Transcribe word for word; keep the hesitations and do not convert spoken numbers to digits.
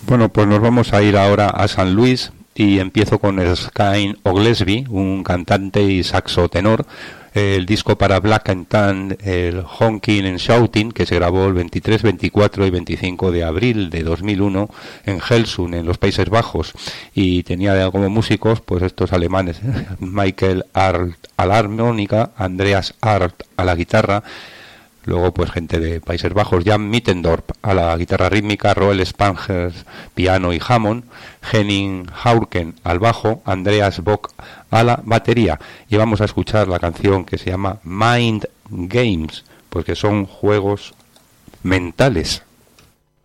Bueno, pues nos vamos a ir ahora a San Luis y empiezo con Skine Oglesby, un cantante y saxo tenor. El disco para Black and Tan, el Honking and Shouting, que se grabó el veintitrés, veinticuatro y veinticinco de abril de dos mil uno en Helsum, en los Países Bajos, y tenía como músicos pues estos alemanes, ¿eh? Michael Arlt a la armónica, Andreas Arlt a la guitarra, luego pues gente de Países Bajos, Jan Mittendorf a la guitarra rítmica, Roel Spangers piano y Hammond, Henning Haurken al bajo, Andreas Bock a la batería. Y vamos a escuchar la canción que se llama Mind Games, porque son juegos mentales.